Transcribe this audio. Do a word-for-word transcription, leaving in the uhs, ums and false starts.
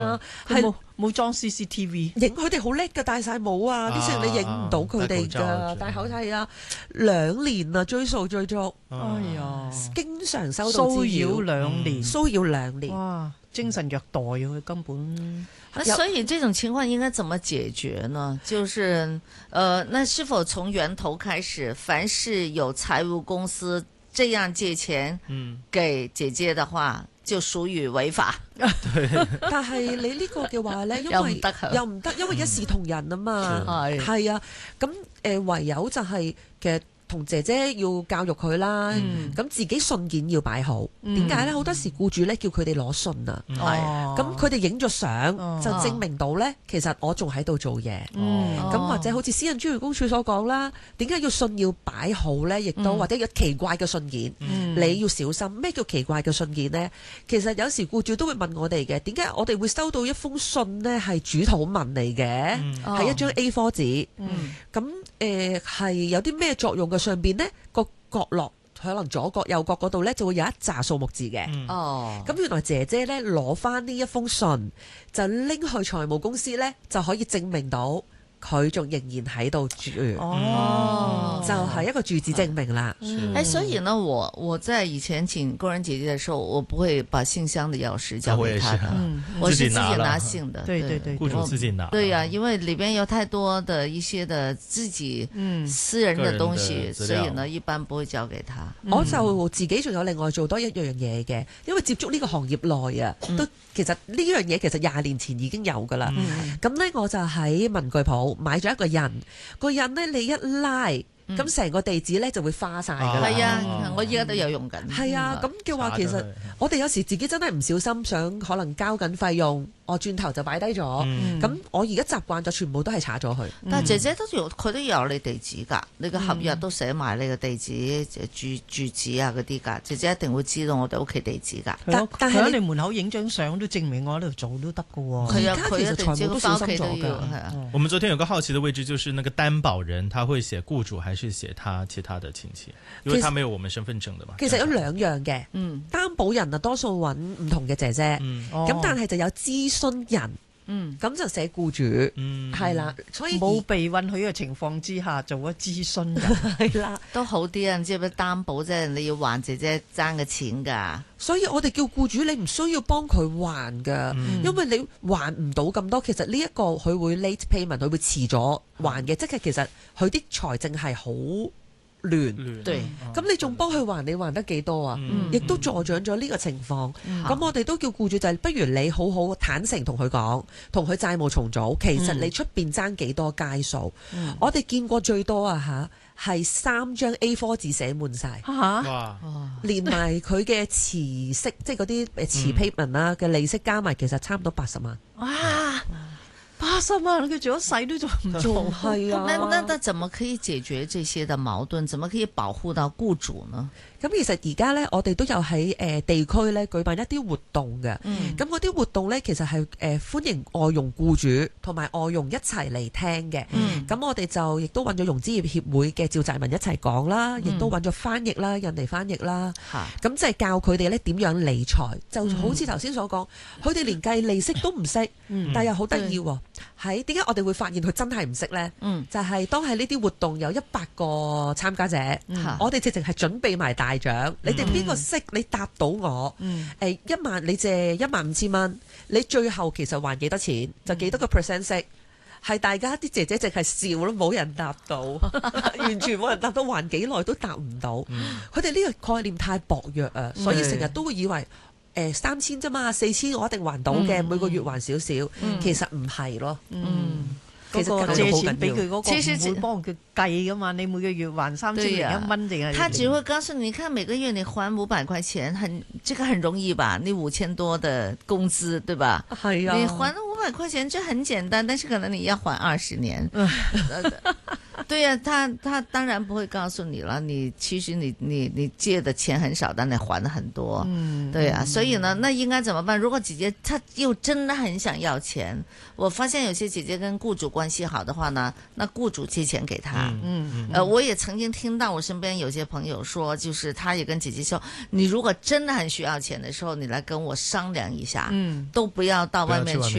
啊， 係冇冇裝 C C T V， 影佢哋好叻㗎，戴晒帽啊，啲成你影唔到佢哋㗎，戴口罩啊，兩年啊追數追足， 哎呀， 經常收到騷滋擾擾兩年， 騷擾兩年， 哇，精神虐待佢根本。 那所以這種情況應該怎麼解決呢？就是，呃，那是否從源頭開始，凡是有財務公司這樣借錢，給姐姐的話，就屬於違法。 但係你呢個嘅話咧，因為又唔得，因為一視同仁啊嘛，係係啊，咁誒唯有就係嘅。同姐姐要教育佢啦，咁、嗯、自己信件要擺好。點解呢？好多時僱主咧叫佢哋攞信啊，咁佢哋影咗相就證明到呢，其實我仲喺度做嘢。咁、嗯、或者好似私隱專員公署所講啦，點解要信要擺好呢？亦都、嗯、或者有奇怪嘅信件，嗯、你要小心。咩叫奇怪嘅信件呢？其實有時僱主都會問我哋嘅，點解我哋會收到一封信呢？係主禱文嚟嘅，係、嗯、一張 A 四 紙。咁誒係有啲咩作用嘅？上邊呢個角落可能左角右角嗰度呢就會有一紮數目字嘅。哦、嗯，咁原來姐姐呢攞翻呢一封信就拎去財務公司呢就可以證明到佢仲仍然喺度住。哦，就係一個住址證明啦。 誒、嗯，所以呢，我我在以前請工人姐姐的時候，我不會把信箱的鑰匙交給她的，我，嗯、我是自己拿信的。對對對， 僱主自己拿。 對呀、啊，因為裏邊有太多的一些的自己私人的東西，嗯、所以呢，一般不會交給她。 嗯、我就自己仲有另外做多一樣嘢嘅，因為接觸呢個行業內啊，都其實呢樣嘢其實廿年前已經有噶啦。咁呢、嗯，我就喺文具鋪買咗一個印，個印呢，你一拉，咁成、嗯、個地址呢就會花晒噶啦。係啊， 啊我依家都有用緊。係、 嗯、啊，咁嘅話其實我哋有時自己真係唔小心想可能交緊費用，我轉頭就擺低咗。咁、嗯、我而家習慣就全部都係查咗佢。 嗯、但係姐姐都有佢都有你地址㗎，你個合約都寫埋你個地址、住住址啊嗰啲㗎。姐姐一定會知道我哋屋企地址㗎。 但但係你門口影張相都證明我喺度做都得㗎喎。 係啊，佢一定知道小心咗㗎。 我們昨天有個好奇的位置，就是那個擔保人，他會寫僱主還是寫他其他的親戚？因為他沒有我們身份證的嘛。 其實有兩樣嘅，嗯，擔保人啊多數揾唔同嘅姐姐，咁、嗯哦、但係就有諮詢人。嗯，咁就寫僱主，嗯，係啦，所以冇被允許嘅情況之下做咗諮詢人， 係啦， 都好啲啊！即係擔保啫，你要還姐姐爭嘅錢噶， 所以我哋叫僱主，你唔需要幫佢還噶，嗯、因為你還唔到咁多，其實呢一個佢會 late payment，佢會遲咗還嘅，嗯、即係其實佢啲財政係好亂，對，咁你仲幫佢還，你還得幾多啊？亦、嗯、都助長咗呢個情況。咁、嗯、我哋都叫僱主就係、是，不如你好好坦誠同佢講，同佢債務重組。其實你出邊爭幾多街數？嗯、我哋見過最多啊吓，係三張 A 四 紙寫滿晒， 哇連埋佢嘅磁息，即係嗰啲誒磁 payment 啦嘅利息加埋，其實差唔多八十萬。 哇！ 八十萬，佢做咗世都做唔做？ 係啊， 那那那怎麼可以解決這些的矛盾？怎麼可以保護到僱主呢？ 咁其實而家咧，我哋都有喺誒地區咧舉辦一啲活動嘅。咁嗰啲活動咧，其實係誒歡迎外傭僱主同埋外傭一齊嚟聽嘅。咁、嗯、我哋就亦都揾咗融資業協會嘅召集人一齊講啦，亦都揾咗翻譯啦、印尼翻譯啦。咁即係教佢哋咧點樣理財，就好似頭先所講，佢哋、嗯、連計利息都唔識，嗯、但係又好得意喎。喺點解我哋會發現佢真係唔識咧？嗯、就係當係呢啲活動有一百個參加者，嗯、我哋直情係準備埋大獎，你哋邊個識？你答到我，誒、嗯欸、一萬你借一萬五千蚊，你最後其實還幾多錢？就幾多個 percent 息？係大家啲姐姐淨係笑咯，冇人答到，完全冇人答到，還幾耐都答唔到。佢哋呢個概念太薄弱啊，所以成日都會以為誒三千啫嘛，四千我一定還到嘅，嗯、每個月還少少，嗯、其實唔係咯。嗯嗰個借錢俾佢嗰個唔會幫佢計噶嘛，你每個月還三千零一蚊定係？ 他只會告訴你，你看每個月你還五百塊錢，很這個很容易吧？你五千多的工資，對吧？ 係啊， 你還五百塊錢就很簡單，但是可能你要還二十年。 對呀、啊，他他當然不會告訴你了。你其實你你你借的錢很少，但你還的很多。嗯，對啊，所以呢，那應該怎麼辦？如果姐姐她又真的很想要錢，我發現有些姐姐跟僱主關係好的話呢，那僱主借錢給她。嗯嗯。呃，我也曾經聽到我身邊有些朋友說，就是他也跟姐姐說，你如果真的很需要錢的時候，你來跟我商量一下。嗯，都不要到外面去。